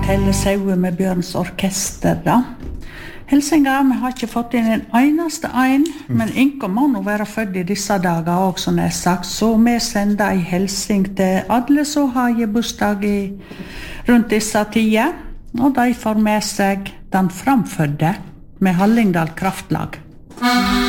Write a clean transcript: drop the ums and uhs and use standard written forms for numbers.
Helle Saue med Bjørns Orkester da. Hilsinga, vi har ikke fått inn en eneste ein, men Inko må nå være født i disse dager også, som jeg sagt, så vi sender en hilsing til alle som har bursdag rundt disse tider, og de får med seg den framfødde med Hallingdal Kraftlag.